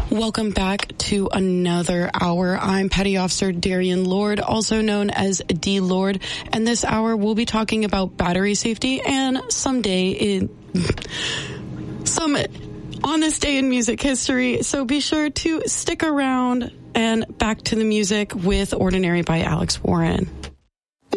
Welcome back to another hour. I'm Petty Officer Darian Lord, also known as D. Lord, and this hour we'll be talking about battery safety and on this day in music history. So be sure to stick around and back to the music with Ordinary by Alex Warren.